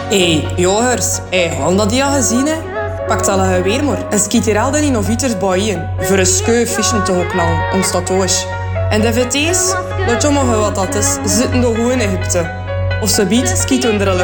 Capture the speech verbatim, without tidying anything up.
Hé, hey, jogers, hey, gaan dat die al gezien, hè? Pakt alle weer maar en schiet hier al in Noviters boeien. Voor een scheu vissen te geklaan, om statoos. En de V T's, dat jongen wat dat is, zitten nog goed in Egypte. Of ze biedt, schieten er